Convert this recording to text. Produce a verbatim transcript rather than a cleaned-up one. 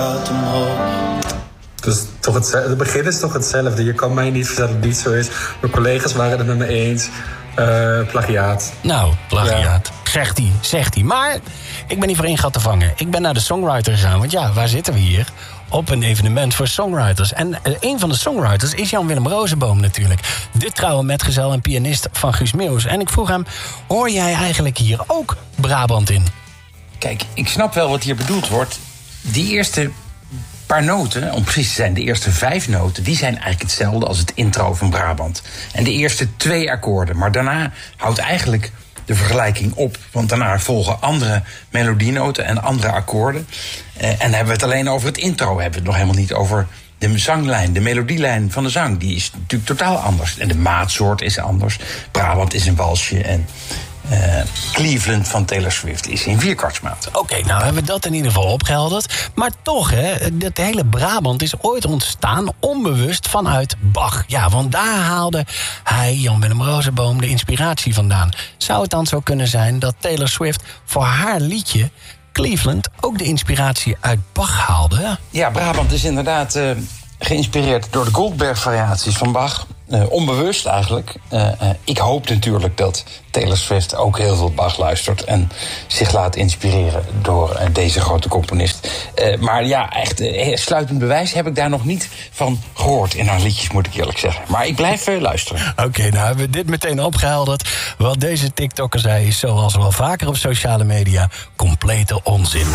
Dus toch hetzelfde. Het begin is toch hetzelfde. Je kan mij niet vertellen dat het niet zo is. Mijn collega's waren het met me eens. Uh, plagiaat. Nou, plagiaat. Ja. Zegt hij, zegt hij. Maar ik ben niet voor één gat te vangen. Ik ben naar de songwriter gegaan. Want ja, waar zitten we hier? Op een evenement voor songwriters. En uh, een van de songwriters is Jan-Willem Rozenboom natuurlijk. De trouwe metgezel en pianist van Guus Meeuwis. En ik vroeg hem, hoor jij eigenlijk hier ook Brabant in? Kijk, ik snap wel wat hier bedoeld wordt. Die eerste paar noten, om precies te zijn, de eerste vijf noten, die zijn eigenlijk hetzelfde als het intro van Brabant. En de eerste twee akkoorden. Maar daarna houdt eigenlijk de vergelijking op. Want daarna volgen andere melodienoten en andere akkoorden. Eh, en dan hebben we het alleen over het intro. Hebben we het nog helemaal niet over de zanglijn, de melodielijn van de zang. Die is natuurlijk totaal anders. En de maatsoort is anders. Brabant is een walsje en Uh, Cleveland van Taylor Swift is in vierkwartsmaat. Oké, okay, nou hebben we dat in ieder geval opgehelderd. Maar toch, hè, dat hele Brabant is ooit ontstaan onbewust vanuit Bach. Ja, want daar haalde hij, Jan-Willem Rozenboom, de inspiratie vandaan. Zou het dan zo kunnen zijn dat Taylor Swift voor haar liedje Cleveland ook de inspiratie uit Bach haalde? Ja, Brabant is inderdaad uh, geïnspireerd door de Goldberg-variaties van Bach. Uh, onbewust eigenlijk. Uh, uh, ik hoop natuurlijk dat Taylor Swift ook heel veel Bach luistert en zich laat inspireren door uh, deze grote componist. Uh, maar ja, echt uh, sluitend bewijs heb ik daar nog niet van gehoord in haar liedjes, moet ik eerlijk zeggen. Maar ik blijf uh, luisteren. Oké, okay, nou hebben we dit meteen opgehelderd. Wat deze TikToker zei is, zoals wel vaker op sociale media, complete onzin.